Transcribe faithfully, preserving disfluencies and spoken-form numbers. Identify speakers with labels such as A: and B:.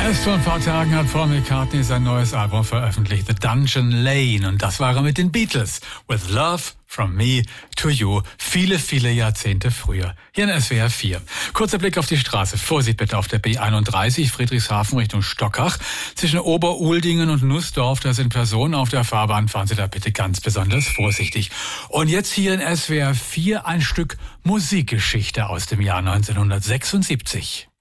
A: Erst vor ein paar Tagen hat Paul McCartney sein neues Album veröffentlicht, The Dungeon Lane. Und das war er mit den Beatles. With Love from Me to You. Viele, viele Jahrzehnte früher. Hier in S W R vier. Kurzer Blick auf die Straße. Vorsicht bitte auf der B einunddreißig, Friedrichshafen Richtung Stockach. Zwischen Oberuldingen und Nussdorf, da sind Personen auf der Fahrbahn. Fahren Sie da bitte ganz besonders vorsichtig. Und jetzt hier in S W R vier ein Stück Musikgeschichte aus dem Jahr neunzehnhundertsechsundsiebzig.